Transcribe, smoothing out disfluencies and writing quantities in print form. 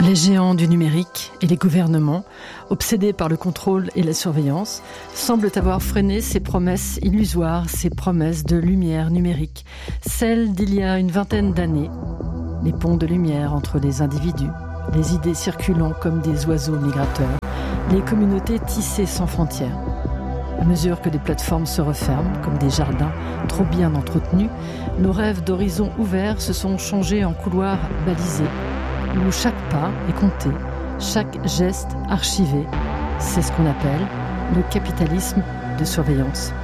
Les géants du numérique et les gouvernements, obsédés par le contrôle et la surveillance, semblent avoir freiné ces promesses illusoires, ces promesses de lumière numérique, celles d'il y a une vingtaine d'années. Les ponts de lumière entre les individus, les idées circulant comme des oiseaux migrateurs, les communautés tissées sans frontières. À mesure que des plateformes se referment, comme des jardins trop bien entretenus, nos rêves d'horizons ouverts se sont changés en couloirs balisés, où chaque pas est compté, chaque geste archivé. C'est ce qu'on appelle le capitalisme de surveillance.